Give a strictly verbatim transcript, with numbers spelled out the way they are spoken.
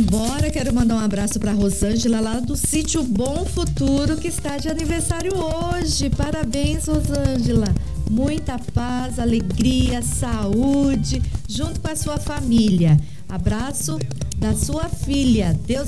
embora, quero mandar um abraço para Rosângela lá do sítio Bom Futuro, que está de aniversário hoje. Parabéns, Rosângela. Muita paz, alegria, saúde, junto com a sua família. Abraço da sua filha. Deus